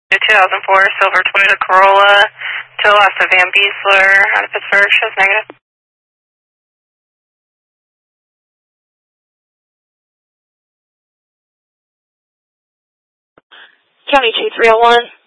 The 2004 silver Toyota Corolla to the left of Van Beesler out of Pittsburgh shows negative. County 2301.